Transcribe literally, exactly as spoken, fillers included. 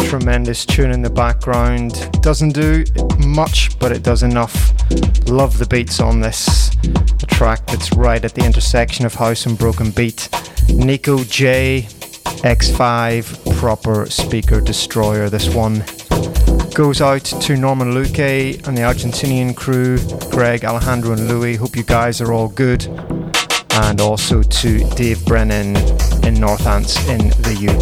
tremendous tune in the background. Doesn't do much, but it does enough. Love the beats on this. A track that's right at the intersection of house and broken beat. Nico J, X five, proper speaker destroyer. This one goes out to Norman Luque and the Argentinian crew, Greg, Alejandro and Louis. Hope you guys are all good. And also to Dave Brennan in Northants in the U K.